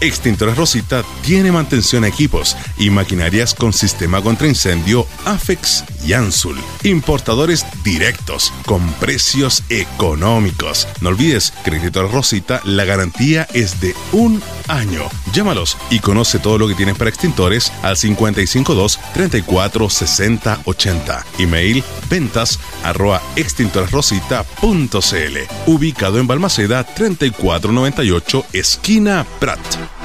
Extintores Rosita tiene mantención a equipos y maquinarias con sistema contra incendio Afex y Ansul. Importadores directos con precios económicos. No olvides que en Extintores Rosita la garantía es de 1 año. Llámalos y conoce todo lo que tienen para extintores al 552-346080. Email ventas@extintoresrosita.cl. Ubicado en Balmaceda 3498, esquina Prat.